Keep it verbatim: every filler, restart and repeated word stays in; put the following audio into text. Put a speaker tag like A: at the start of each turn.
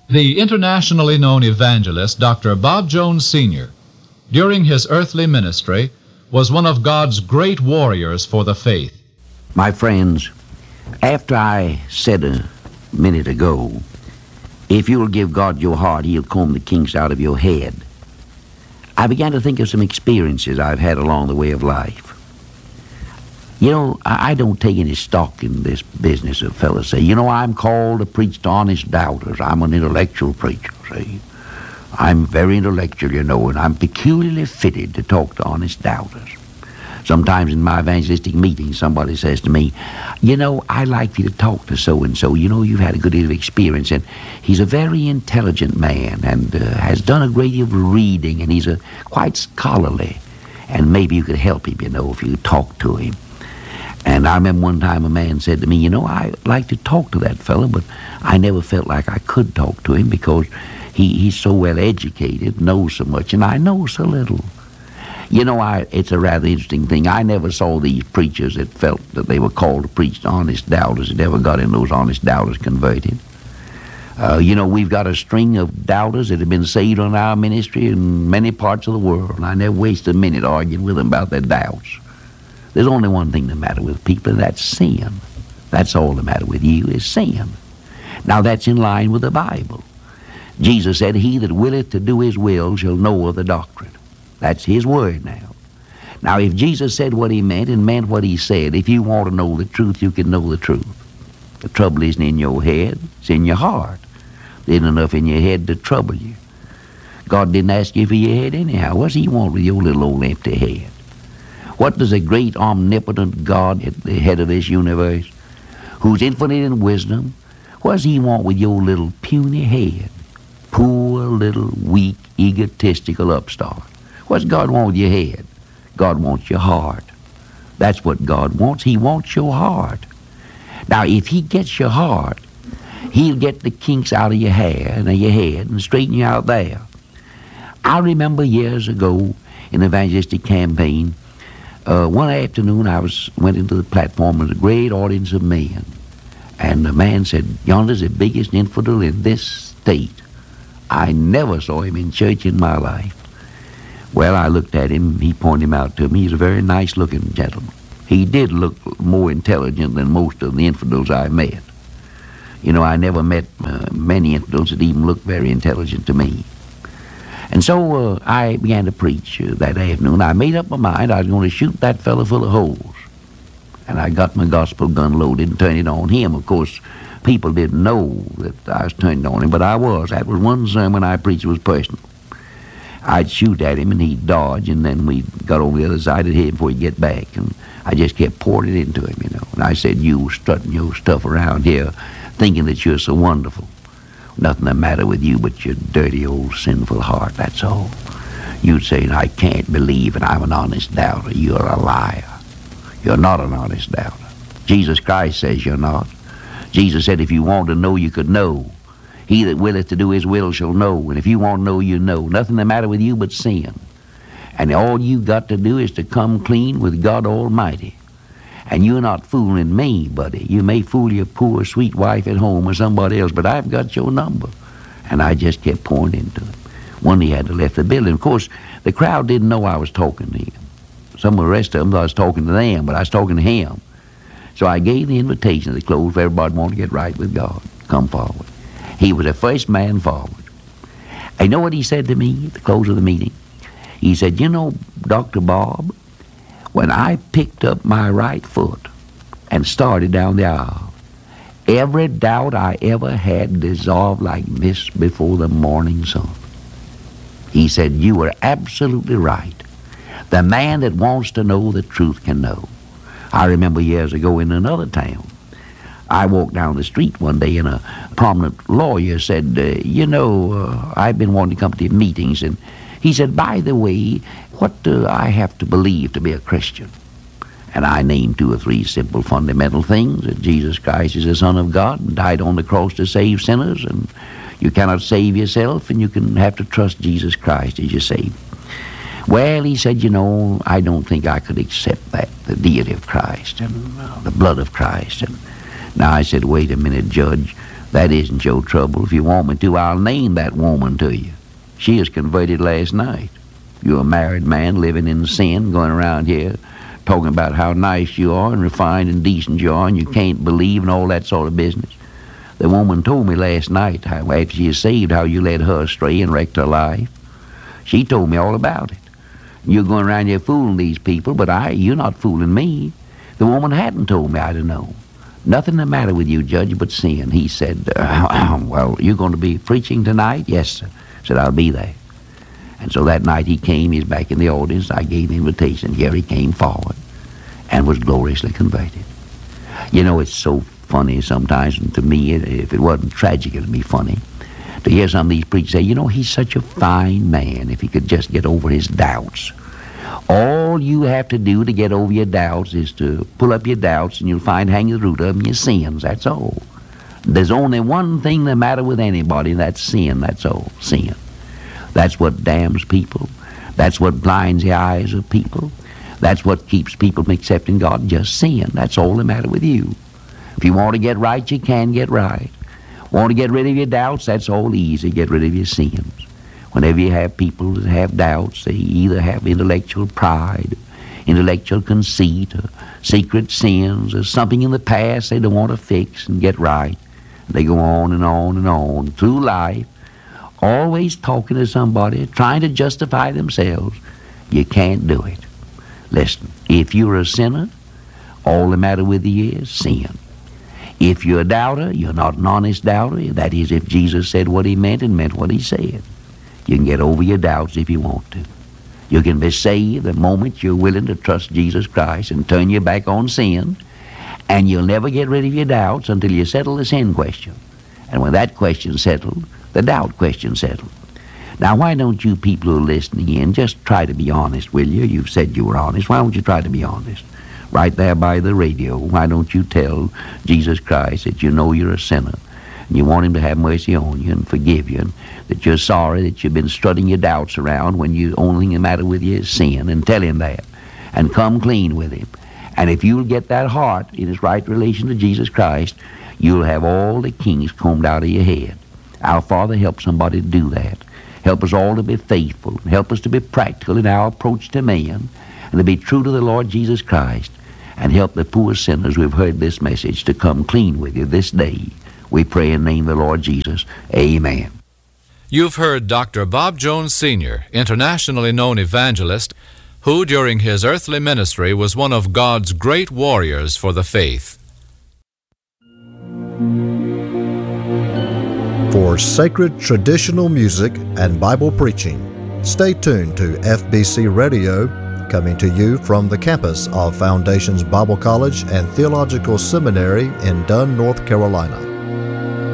A: The internationally known evangelist, Doctor Bob Jones, Senior, during his earthly ministry, was one of God's great warriors for the faith.
B: My friends, after I said a minute ago, if you'll give God your heart, he'll comb the kinks out of your head, I began to think of some experiences I've had along the way of life. You know, I don't take any stock in this business of fellas say, you know, I'm called to preach to honest doubters. I'm an intellectual preacher, see. I'm very intellectual, you know, and I'm peculiarly fitted to talk to honest doubters. Sometimes in my evangelistic meetings, somebody says to me, you know, I'd like for you to talk to so-and-so. You know, you've had a good deal of experience, and he's a very intelligent man and uh, has done a great deal of reading, and he's a quite scholarly, and maybe you could help him, you know, if you talk to him. And I remember one time a man said to me, you know, I'd like to talk to that fellow, but I never felt like I could talk to him because he, he's so well educated, knows so much, and I know so little. You know, I, it's a rather interesting thing. I never saw these preachers that felt that they were called to preach to honest doubters that ever got in those honest doubters converted. Uh, you know, we've got a string of doubters that have been saved on our ministry in many parts of the world, and I never waste a minute arguing with them about their doubts. There's only one thing the matter with people, and that's sin. That's all the matter with you is sin. Now, that's in line with the Bible. Jesus said, he that willeth to do his will shall know of the doctrine. That's his word now. Now, if Jesus said what he meant and meant what he said, if you want to know the truth, you can know the truth. The trouble isn't in your head, it's in your heart. There isn't enough in your head to trouble you. God didn't ask you for your head anyhow. What does he want with your little old empty head? What does a great omnipotent God at the head of this universe, who's infinite in wisdom, what does he want with your little puny head? Poor little weak, egotistical upstart. What's God want with your head? God wants your heart. That's what God wants. He wants your heart. Now, if he gets your heart, he'll get the kinks out of your hair and of your head and straighten you out there. I remember years ago in an evangelistic campaign, uh, one afternoon I was went into the platform with a great audience of men. And the man said, yonder's the biggest infidel in this state. I never saw him in church in my life. Well, I looked at him. He pointed him out to me. He's a very nice-looking gentleman. He did look more intelligent than most of the infidels I met. You know, I never met uh, many infidels that even looked very intelligent to me. And so uh, I began to preach uh, that afternoon. I made up my mind I was going to shoot that fellow full of holes. And I got my gospel gun loaded and turned it on him. Of course, people didn't know that I was turning on him, but I was. That was one sermon I preached was personal. I'd shoot at him, and he'd dodge, and then we got over the other side of him before he'd get back. And I just kept pouring it into him, you know. And I said, you strutting your stuff around here, thinking that you're so wonderful. Nothing the matter with you but your dirty old sinful heart, that's all. You'd say, I can't believe, and I'm an honest doubter. You're a liar. You're not an honest doubter. Jesus Christ says you're not. Jesus said, if you want to know, you could know. He that willeth to do his will shall know. And if you want to know, you know. Nothing the matter with you but sin. And all you got to do is to come clean with God Almighty. And you're not fooling me, buddy. You may fool your poor, sweet wife at home or somebody else, but I've got your number. And I just kept pouring into him. One day he had to left the building. Of course, the crowd didn't know I was talking to him. Some of the rest of them thought I was talking to them, but I was talking to him. So I gave the invitation at the close for everybody who wanted to get right with God. Come forward. He was the first man forward. I know what he said to me at the close of the meeting. He said, you know, Doctor Bob, when I picked up my right foot and started down the aisle, every doubt I ever had dissolved like mist before the morning sun. He said, you were absolutely right. The man that wants to know the truth can know. I remember years ago in another town, I walked down the street one day and a prominent lawyer said, uh, you know, uh, I've been wanting to come to meetings. And he said, by the way, what do I have to believe to be a Christian? And I named two or three simple fundamental things, that Jesus Christ is the Son of God and died on the cross to save sinners, and you cannot save yourself, and you can have to trust Jesus Christ as your Savior. Well, he said, you know, I don't think I could accept that, the deity of Christ and uh, the blood of Christ. And now I said, wait a minute, Judge, That isn't your trouble. If you want me to, I'll name that woman to you. She was converted last night. You're a married man living in sin, going around here talking about how nice you are and refined and decent you are and you can't believe and all that sort of business. The woman told me last night how after she is saved how you led her astray and wrecked her life. She told me all about it. You're going around here fooling these people, but I, you're not fooling me. The woman hadn't told me I'd have known. Nothing the matter with you, Judge, but sin. He said, uh, well, you're going to be preaching tonight? Yes, sir. Said, I'll be there. And so that night he came, he's back in the audience. I gave the invitation. Here he came forward and was gloriously converted. You know, it's so funny sometimes, and to me, if it wasn't tragic, it'd be funny, to hear some of these preachers say, you know, he's such a fine man if he could just get over his doubts. All you have to do to get over your doubts is to pull up your doubts and you'll find hanging the root of them your sins, that's all. There's only one thing the matter with anybody, and that's sin, that's all, sin. That's what damns people. That's what blinds the eyes of people. That's what keeps people from accepting God, just sin. That's all the matter with you. If you want to get right, you can get right. Want to get rid of your doubts, that's all easy, get rid of your sins. Whenever you have people that have doubts, they either have intellectual pride, intellectual conceit, or secret sins, or something in the past they don't want to fix and get right. They go on and on and on through life, always talking to somebody, trying to justify themselves. You can't do it. Listen, if you're a sinner, all the matter with you is sin. If you're a doubter, you're not an honest doubter. That is, if Jesus said what he meant and meant what he said. You can get over your doubts if you want to. You can be saved the moment you're willing to trust Jesus Christ and turn your back on sin, and you'll never get rid of your doubts until you settle the sin question. And when that question's settled, the doubt question's settled. Now, why don't you people who are listening in just try to be honest, will you? You've said you were honest. Why don't you try to be honest? Right there by the radio, why don't you tell Jesus Christ that you know you're a sinner and you want him to have mercy on you and forgive you, and that you're sorry that you've been strutting your doubts around when the only thing the matter with you is sin, and tell him that and come clean with him. And if you'll get that heart in its right relation to Jesus Christ, you'll have all the kings combed out of your head. Our Father, help somebody to do that. Help us all to be faithful. Help us to be practical in our approach to man and to be true to the Lord Jesus Christ. And help the poor sinners who have heard this message to come clean with you this day. We pray in the name of the Lord Jesus. Amen.
A: You've heard Doctor Bob Jones Senior, internationally known evangelist, who during his earthly ministry was one of God's great warriors for the faith.
C: For sacred traditional music and Bible preaching, stay tuned to F B C Radio, coming to you from the campus of Foundations Bible College and Theological Seminary in Dunn, North Carolina.